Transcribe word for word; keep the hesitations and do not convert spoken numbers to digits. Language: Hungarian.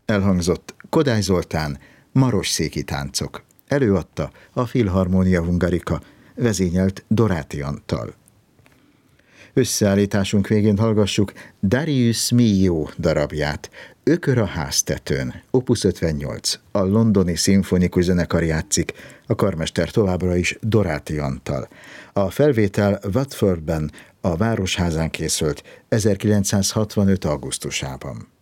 Elhangzott Kodály Zoltán, Marosszéki táncok. Előadta a Filharmonia Hungarica, vezényelt Doráti Antal. Összeállításunk végén hallgassuk Darius Milhaud darabját, Ökör a háztetőn, opus ötvennyolc, a Londoni Szimfonikus Zenekar játszik, a karmester továbbra is Doráti Antal. A felvétel Watfordben, a Városházán készült ezerkilencszázhatvanöt augusztusában.